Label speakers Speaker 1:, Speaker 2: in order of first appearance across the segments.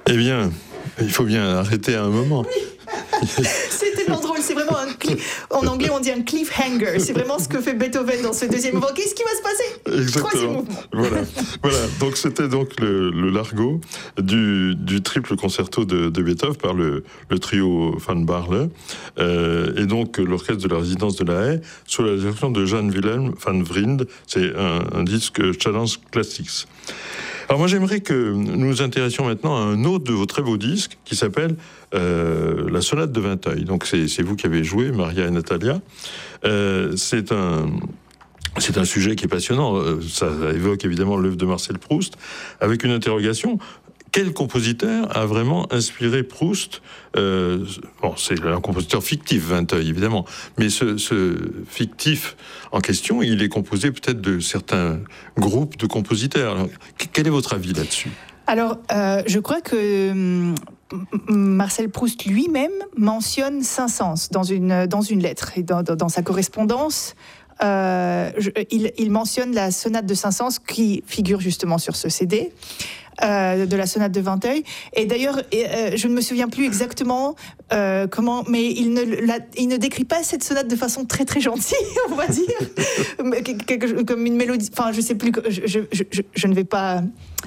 Speaker 1: Eh bien, il faut bien arrêter à un moment.
Speaker 2: C'est tellement drôle, c'est vraiment en anglais on dit un cliffhanger, c'est vraiment ce que fait Beethoven dans ce deuxième mouvement. Qu'est-ce qui va se passer?
Speaker 1: Exactement.
Speaker 2: Troisième mouvement.
Speaker 1: Voilà. Donc c'était donc le largo du triple concerto de Beethoven par le trio Van Baarle, et donc l'orchestre de la résidence de La Haye sous la direction de Jan Willem van Vriend. C'est un disque Challenge Classics. Alors moi j'aimerais que nous nous intéressions maintenant à un autre de vos très beaux disques qui s'appelle la sonate de Vinteuil. Donc c'est vous qui avez joué, Maria et Natalia. C'est un sujet qui est passionnant. Ça évoque évidemment l'œuvre de Marcel Proust avec une interrogation. Quel compositeur a vraiment inspiré Proust? C'est un compositeur fictif, Vinteuil, évidemment. Mais ce fictif en question, il est composé peut-être de certains groupes de compositeurs. Alors, quel est votre avis là-dessus?
Speaker 2: Alors, je crois que Marcel Proust lui-même mentionne Saint-Saëns dans une lettre. Et dans sa correspondance, il mentionne la sonate de Saint-Saëns qui figure justement sur ce CD. De la sonate de Vinteuil. Et d'ailleurs, je ne me souviens plus exactement comment, mais il ne décrit pas cette sonate de façon très très gentille, on va dire, comme une mélodie. Enfin, je sais plus. Je ne vais pas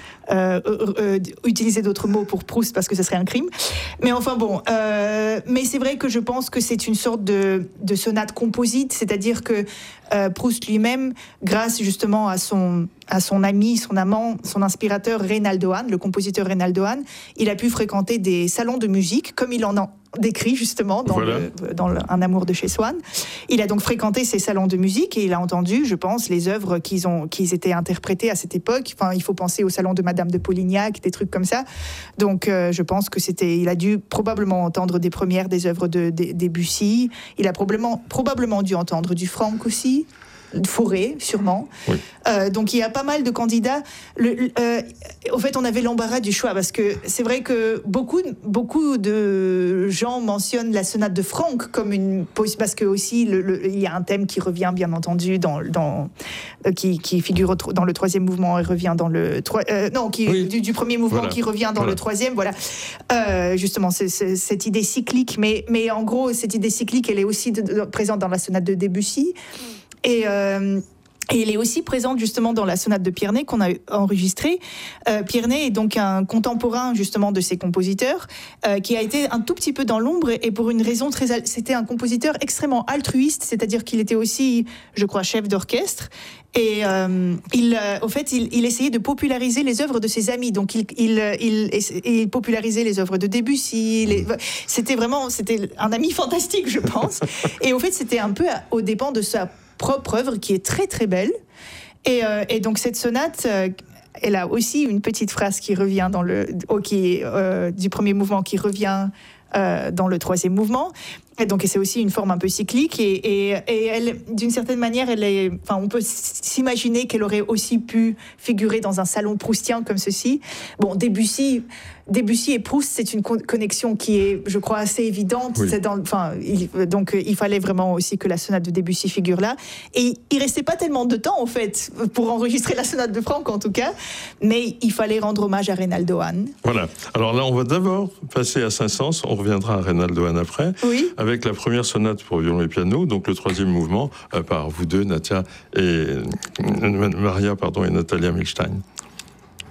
Speaker 2: utiliser d'autres mots pour Proust parce que ce serait un crime. Mais enfin bon, mais c'est vrai que je pense que c'est une sorte de sonate composite, c'est-à-dire que Proust lui-même, grâce justement à son ami, son amant, son inspirateur Reynaldo Hahn, le compositeur Reynaldo Hahn, il a pu fréquenter des salons de musique, comme il en a décrit justement dans Un amour de chez Swann. Il a donc fréquenté ces salons de musique et il a entendu, je pense, les œuvres qu'ils étaient interprétées à cette époque. Enfin, il faut penser au salon de Madame de Polignac, des trucs comme ça. Donc, je pense que il a dû probablement entendre des œuvres de Debussy. Il a probablement dû entendre du Franck aussi. Fauré, sûrement. Oui. Donc il y a pas mal de candidats. Au fait, on avait l'embarras du choix parce que c'est vrai que beaucoup de gens mentionnent la sonate de Franck comme parce que aussi il y a un thème qui revient bien entendu qui figure dans le troisième mouvement et revient dans le du premier mouvement qui revient dans le troisième. Voilà. Justement, c'est cette idée cyclique, mais en gros cette idée cyclique, elle est aussi présente dans la sonate de Debussy. Et elle est aussi présente justement dans la sonate de Pierney qu'on a enregistrée. Pierney est donc un contemporain justement de ces compositeurs qui a été un tout petit peu dans l'ombre et pour une raison c'était un compositeur extrêmement altruiste, c'est-à-dire qu'il était aussi, je crois, chef d'orchestre. Et au fait, il essayait de populariser les œuvres de ses amis. Donc, il popularisait les œuvres de Debussy. C'était un ami fantastique, je pense. Et au fait, c'était un peu aux dépens de sa propre œuvre qui est très très belle. Et donc, cette sonate, elle a aussi une petite phrase qui revient du premier mouvement qui revient dans le troisième mouvement. Et donc c'est aussi une forme un peu cyclique et elle, d'une certaine manière, on peut s'imaginer qu'elle aurait aussi pu figurer dans un salon proustien comme ceci. Bon, Debussy et Proust, c'est une connexion qui est, je crois, assez évidente. Oui. Donc il fallait vraiment aussi que la sonate de Debussy figure là. Et il restait pas tellement de temps, en fait, pour enregistrer la sonate de Franck, en tout cas. Mais il fallait rendre hommage à Reynaldo Hahn.
Speaker 1: Voilà. Alors là, on va d'abord passer à Saint-Saëns. On reviendra à Reynaldo Hahn après.
Speaker 2: Oui.
Speaker 1: Avec la première sonate pour violon et piano, donc le troisième mouvement par vous deux, Natia et Maria, et Natalia Milstein.